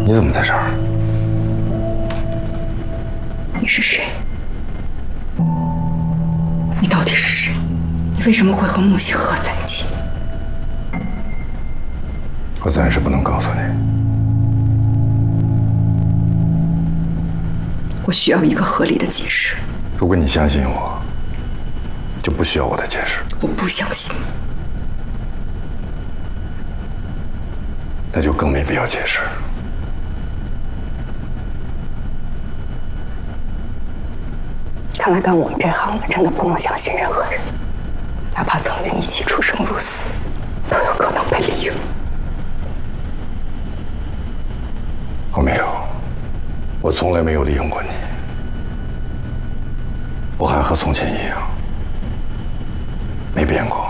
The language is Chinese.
你怎么在这儿？ 你是谁？你到底是谁？你为什么会和穆西河在一起？ 我暂时不能告诉你。 我需要一个合理的解释。 如果你相信我，就不需要我的解释。 我不相信你。 那就更没必要解释。 看来干我们这行的，真的不能相信任何人，哪怕曾经一起出生入死，都有可能被利用。 我没有，我从来没有利用过你。我还和从前一样，没变过。